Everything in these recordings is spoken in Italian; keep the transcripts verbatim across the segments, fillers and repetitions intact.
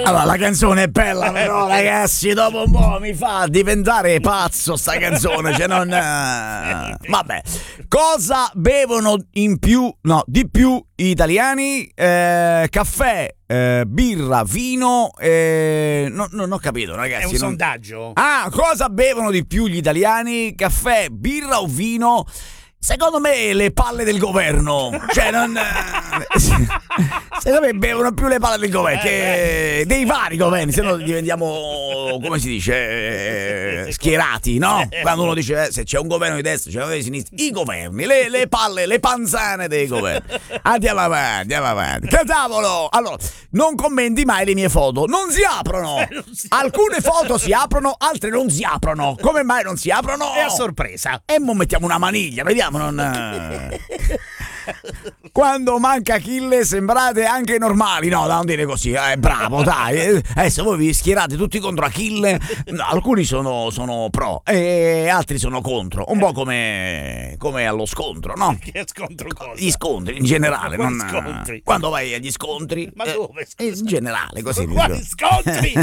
Allora, la canzone è bella, però ragazzi, dopo un po' mi fa diventare pazzo sta canzone, cioè non... Vabbè, cosa bevono in più, no, di più gli italiani? Eh, caffè, eh, birra, vino, eh, no, no, non ho capito ragazzi. È un non... sondaggio? Ah, cosa bevono di più gli italiani? Caffè, birra o vino? Secondo me le palle del governo, cioè non... Secondo me bevono più le palle del governo, che dei vari governi, se no diventiamo, come si dice, eh, schierati, no? Quando uno dice eh, se c'è un governo di destra, c'è un governo di sinistra, i governi, le, le palle, le panzane dei governi. Andiamo avanti, andiamo avanti. Che tavolo! Allora, non commenti mai le mie foto, non si aprono! Alcune foto si aprono, altre non si aprono. Come mai non si aprono? È a sorpresa. E mo mettiamo una maniglia, vediamo. Non... Quando manca Achille sembrate anche normali. No, da non dire così, eh, bravo, dai. Adesso voi vi schierate tutti contro Achille. No, alcuni sono, sono pro e altri sono contro. Un po' come, come allo scontro, no? Che scontro cosa? Gli scontri in generale. Quali Non... scontri? Quando vai agli scontri. Ma dove? Eh, in generale, così. Quali scontri?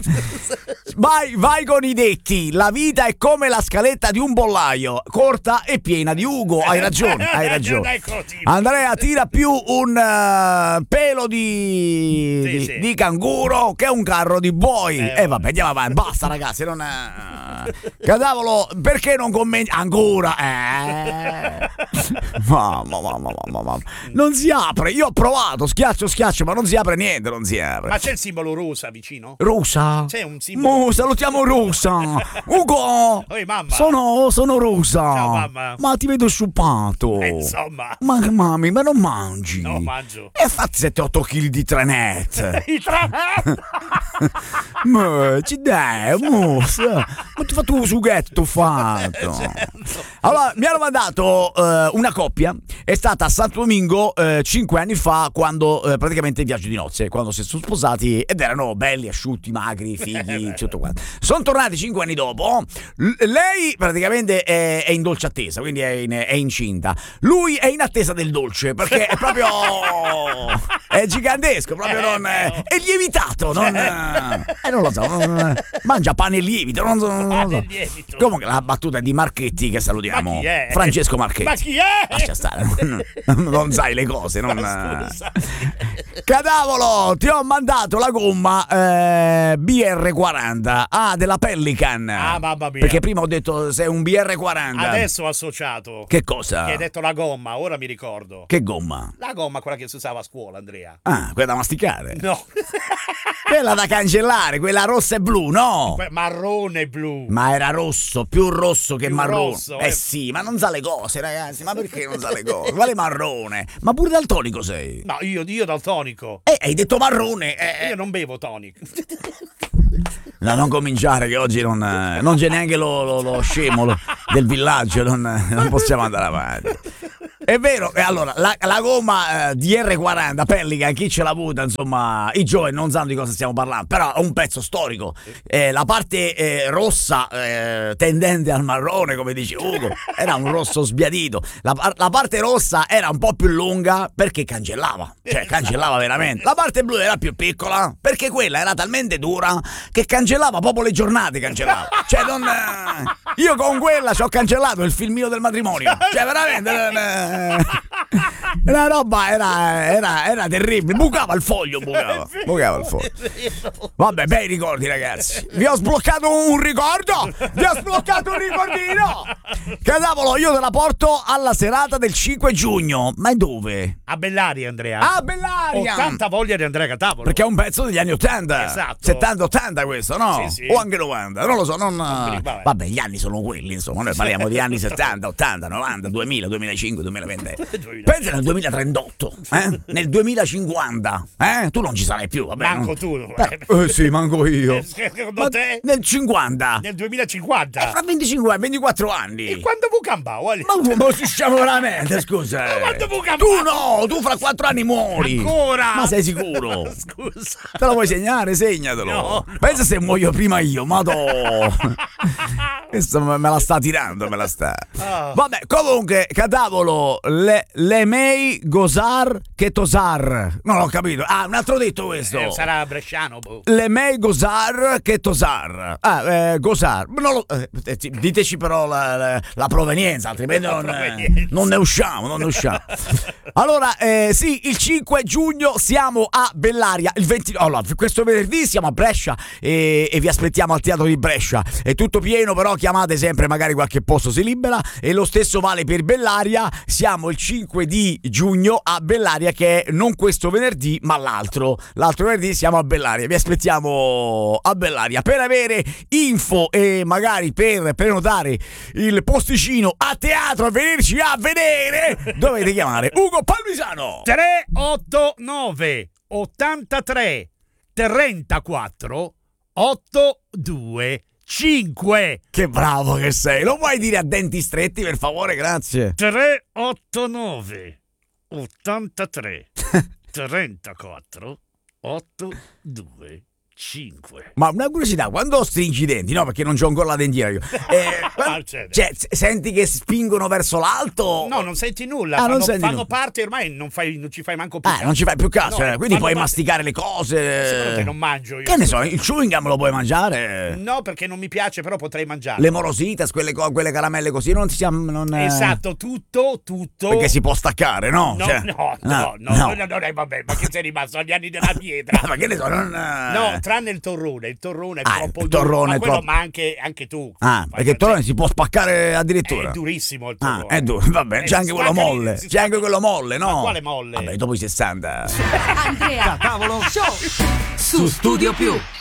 Vai, vai con i detti. La vita è come la scaletta di un pollaio, corta e piena di ugo. Hai ragione, hai ragione. Andrea, tira più un uh, pelo di, sì, di, sì. di canguro che un carro di buoi. E eh, eh, vabbè, andiamo avanti. Basta, ragazzi. Non è... Cadavolo, perché non commenti ancora? Eh. Mamma, mamma, mamma, mamma. Non si apre. Io ho provato, schiaccio, schiaccio, ma non si apre niente. Non si apre. Ma c'è il simbolo russa vicino? Russa? C'è un simbolo. Mo, salutiamo Russa. Ugo. Oi, mamma. Sono, sono Russa. Ciao, mamma. Ma ti vedo sciupato. Eh, insomma. Ma mami, ma non mangi? No, mangio. E fatti sette otto chili di trenette. I trenette. Ma ci dai, mossa. Ma ti ho fatto un sughetto, t'ho fatto. Certo. Allora, mi hanno mandato uh, una coppia. È stata a Santo Domingo uh, cinque anni fa, quando uh, praticamente il viaggio di nozze, quando si sono sposati ed erano belli, asciutti, magri, fighi, tutto quanto. Sono tornati cinque anni dopo. L- lei praticamente è, è in dolce attesa, quindi è, in, è incinta. Lui è in attesa del dolce, perché è proprio è gigantesco, proprio non è, è lievitato, non, eh, non lo so, non, mangia pane e lievito, non, non, non lo so. Comunque la battuta è di Marchetti, che salutiamo. Ma chi è? Francesco Marchetti. Ma chi è? Lascia stare, non, non sai le cose, non. Cadavolo, ti ho mandato la gomma eh, B R quaranta. Ah, della Pelican. Ah, mamma mia. Perché prima ho detto sei un B R quaranta. Adesso ho associato. Che cosa? Che hai detto la gomma, ora mi ricordo. Che gomma? La gomma, quella che si usava a scuola, Andrea. Ah, quella da masticare. No. Quella da cancellare, quella rossa e blu, no? Que- marrone e blu. Ma era rosso, più rosso che Più marrone. rosso, eh. eh. sì, ma non sa le cose, ragazzi. Ma perché non sa le cose? Quale marrone? Ma pure daltonico sei. No, io, io dal tonico. Eh, hai detto marrone. Eh, Io non bevo tonico. No, non cominciare, che oggi non, non c'è neanche lo, lo, lo scemo lo, del villaggio, non, non possiamo andare avanti. È vero, e allora la, la gomma eh, D R quaranta Pelican, chi ce l'ha avuta, insomma, i giovani non sanno di cosa stiamo parlando, però è un pezzo storico. Eh, la parte eh, rossa eh, tendente al marrone, come dice Ugo, era un rosso sbiadito. La, la parte rossa era un po' più lunga perché cancellava, cioè cancellava veramente. La parte blu era più piccola perché quella era talmente dura che cancellava proprio le giornate, cancellava. Cioè non, eh, io con quella ci ho cancellato il filmino del matrimonio, cioè veramente eh, la roba era, era, era terribile, bucava il foglio, bucava, bucava il foglio. Vabbè, bei ricordi, ragazzi. Vi ho sbloccato un ricordo, vi ho sbloccato un ricordino. Cadavolo, io te la porto alla serata del cinque giugno. Ma dove? A Bellaria, Andrea. A Bellaria. Ho tanta voglia di Andrea Catavolo. Perché è un pezzo degli anni ottanta. Esatto. settanta ottanta questo, no? Sì, sì. O anche novanta, non lo so, non... Vabbè. Vabbè, gli anni sono quelli, insomma. Noi parliamo di anni settanta, ottanta, novanta, duemila, duemilacinque, duemilaventi. Pensa nel duemilatrentotto, eh? Nel duemilacinquanta, eh? Tu non ci sarai più, vabbè. Manco non... tu. Però, eh sì, manco io. Secondo Ma te? nel cinquanta. Nel duemilacinquanta. Eh, fra venticinque, ventiquattro anni. E quando fu Cambao? Ma, ma si stiamo veramente, scusa. Ma quando fu Cambao? Tu no, tu fra quattro anni muori. Ancora? Ma sei sicuro? Scusa. Te lo vuoi segnare? Segnatelo. No, no. Pensa se muoio prima io, madò. Questo me me la sta tirando, me la sta. Oh. Vabbè, comunque, cadavolo, le, le mei gosar che tosar. Non ho capito. Ah, un altro detto questo. Eh, sarà bresciano, boh. Le mei gosar che tosar. Ah, eh, gosar. Non lo- eh, eh, diteci però la, la- la provenienza, altrimenti La non, eh, provenienza. non ne usciamo, non ne usciamo. Allora, eh, sì, il cinque giugno siamo a Bellaria. Il venti allora, questo venerdì siamo a Brescia e, e vi aspettiamo al Teatro di Brescia. È tutto pieno, però chiamate sempre, magari qualche posto si libera. E lo stesso vale per Bellaria. Siamo il cinque di giugno a Bellaria, che è non questo venerdì, ma l'altro. L'altro venerdì siamo a Bellaria. Vi aspettiamo a Bellaria. Per avere info e magari per prenotare il posticino a teatro a venirci a vedere, dovete chiamare Ugo Palmisano. tre otto nove ottantatré trentaquattro ottantadue cinque. Che bravo che sei. Lo puoi dire a denti stretti, per favore? Grazie. tre otto nove ottantatré trentaquattro ottantadue cinque. Ma una curiosità, quando stringi i denti, no, perché non c'ho ancora la dentiera io. Eh, quando- c'è. cioè, s- senti che spingono verso l'alto? No, non senti nulla. Ah, fanno non senti fanno nulla. parte, ormai non, fai, non ci fai manco più Eh, caso. non ci fai più caso, No, eh, quindi fanno puoi parte- masticare le Secondo cose. te non mangio io. Che ne so, il chewing gum lo puoi mangiare? No, perché non mi piace, però potrei mangiare. Le morositas, quelle, co- quelle caramelle così, non si chiam- non, eh, Esatto, tutto, tutto. Perché si può staccare, no? No, Cioè, no, no, no, no, no, no, eh, vabbè, ma che sei rimasto agli anni della pietra? Ah, ma che ne so, non... eh. No, tranne il torrone, il torrone è Ah, troppo il duro. torrone ma è quello, troppo- ma anche, anche tu. Ah, Fai perché il torrone si può spaccare addirittura. È durissimo il Ah, torrone. è duro, vabbè, Eh, c'è anche quello spacca- molle. si C'è spacca- anche quello molle, no? Ma quale molle? Vabbè, dopo i sessanta. Andrea, cavolo, show su Studio Più.